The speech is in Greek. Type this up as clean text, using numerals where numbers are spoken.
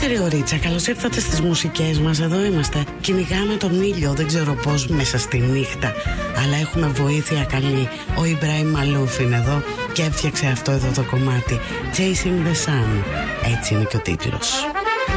Γρηγορίτσα, καλώς ήρθατε στις μουσικές μας. Εδώ είμαστε. Κυνηγάμε τον ήλιο, δεν ξέρω πώς, μέσα στη νύχτα. Αλλά έχουμε βοήθεια καλή. Ο Ιμπραήμ Μαλούφ είναι εδώ και έφτιαξε αυτό εδώ το κομμάτι. Chasing the Sun. Έτσι είναι και ο τίτλος.